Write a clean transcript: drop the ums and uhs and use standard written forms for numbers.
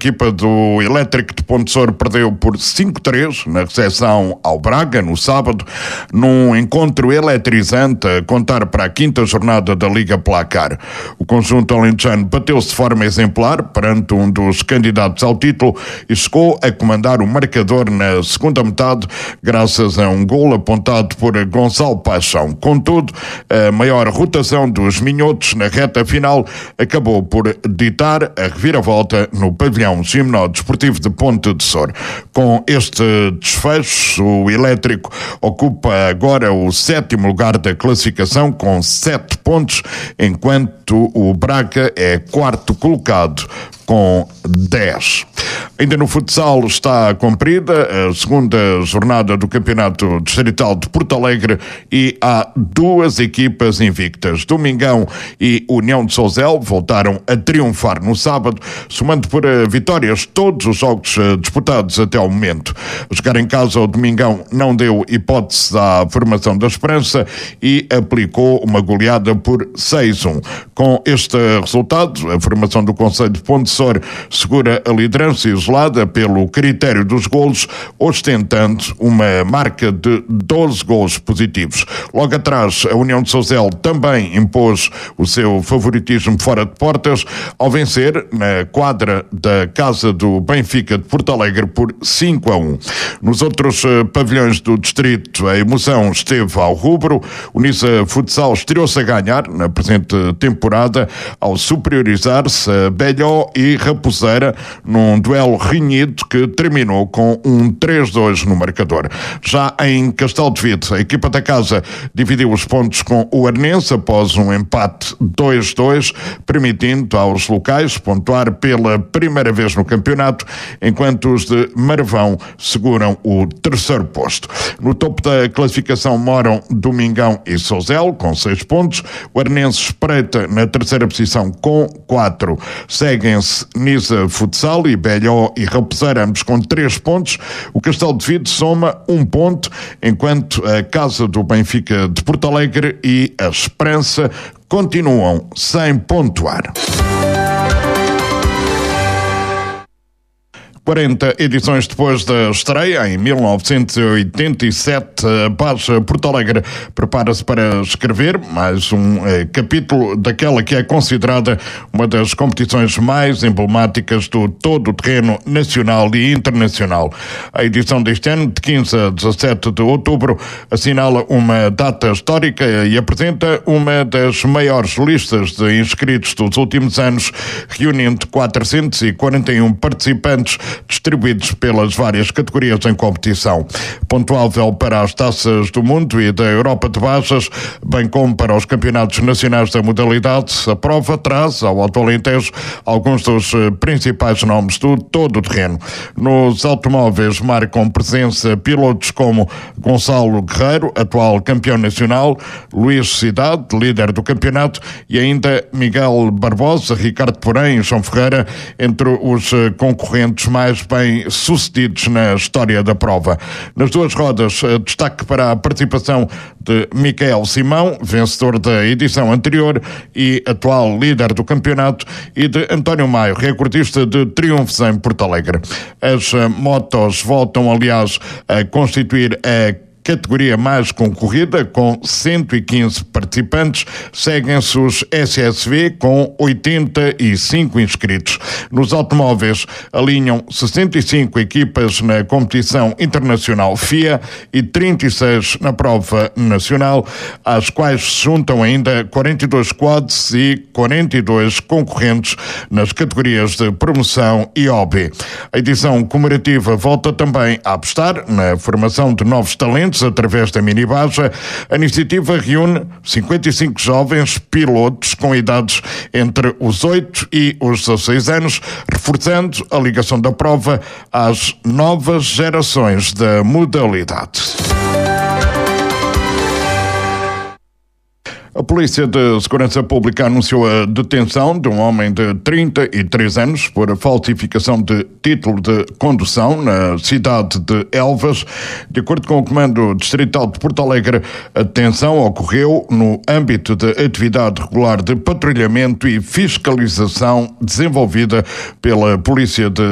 equipa do Elétrico de Ponte Sor perdeu por 5-3 na recepção ao Braga no sábado, num encontro eletrizante a contar para a quinta jornada da Liga Placar. O conjunto alentejano bateu-se de forma exemplar perante um dos candidatos ao título e chegou a comandar o marcador na segunda metade graças a um golo apontado por Gonçalo Paixão. Contudo, a maior rotação dos minhotos na reta final acabou por ditar a reviravolta no pavilhão Gimnó Desportivo de Ponte de Sor. Com este desfecho, o Elétrico ocupa agora o 7º lugar da classificação com 7 pontos, enquanto o Braga é 4º colocado com 10. Ainda no futsal está cumprida a segunda jornada do Campeonato Distrital de Porto Alegre e há 2 equipas invictas. Domingão e União de Sousel voltaram a triunfar no sábado, somando por vitórias todos os jogos disputados até ao momento. Jogar em casa, o Domingão não deu hipótese à formação da Esperança e aplicou uma goleada por 6-1. Com este resultado, a formação do Conselho de Ponte Sor segura a liderança isolada pelo critério dos golos, ostentando uma marca de 12 golos positivos. Logo atrás, a União de Sousel também impôs o seu favoritismo fora de portas ao vencer na quadra da casa do Benfica de Porto Alegre por 5-1. Nos outros pavilhões do distrito, a emoção esteve ao rubro. O Nisa Futsal estreou-se a ganhar na presente temporada ao superiorizar-se a Belhó e Raposeira num duelo renhido que terminou com um 3-2 no marcador. Já em Castelo de Vide, a equipa da casa dividiu os pontos com o Arnense após um empate 2-2, permitindo aos locais pontuar pela primeira vez no campeonato, enquanto os de Marvão seguram o 3º posto. No topo da classificação moram Domingão e Sousel com 6 pontos. O Arnense espreita na 3ª posição com 4. Seguem-se Nisa Futsal e Belhó e Raposeira, ambos com 3 pontos. O Castelo de Vide soma 1 ponto, enquanto a Casa do Benfica de Porto Alegre e a Esperança continuam sem pontuar. 40 edições depois da estreia, em 1987, a Baixa Porto Alegre prepara-se para escrever mais um capítulo daquela que é considerada uma das competições mais emblemáticas do todo-terreno nacional e internacional. A edição deste ano, de 15 a 17 de outubro, assinala uma data histórica e apresenta uma das maiores listas de inscritos dos últimos anos, reunindo 441 participantes distribuídos pelas várias categorias em competição. Pontuável para as taças do mundo e da Europa de Baixas, bem como para os campeonatos nacionais da modalidade, a prova traz ao Alto Alentejo alguns dos principais nomes do todo-terreno. Nos automóveis marcam presença pilotos como Gonçalo Guerreiro, atual campeão nacional, Luís Cidade, líder do campeonato, e ainda Miguel Barbosa, Ricardo Porém e João Ferreira, entre os concorrentes mais bem-sucedidos na história da prova. Nas 2 rodas, destaque para a participação de Miquel Simão, vencedor da edição anterior e atual líder do campeonato, e de António Maio, recordista de triunfos em Porto Alegre. As motos voltam, aliás, a constituir a categoria mais concorrida, com 115 participantes. Seguem-se os SSV com 85 inscritos. Nos automóveis alinham 65 equipas na competição internacional FIA e 36 na prova nacional, às quais se juntam ainda 42 quads e 42 concorrentes nas categorias de promoção e hobby. A edição comemorativa volta também a apostar na formação de novos talentos através da Mini-Baja. A iniciativa reúne 55 jovens pilotos com idades entre os 8 e os 16 anos, reforçando a ligação da prova às novas gerações da modalidade. A Polícia de Segurança Pública anunciou a detenção de um homem de 33 anos por falsificação de título de condução na cidade de Elvas. De acordo com o Comando Distrital de Porto Alegre, a detenção ocorreu no âmbito de atividade regular de patrulhamento e fiscalização desenvolvida pela Polícia de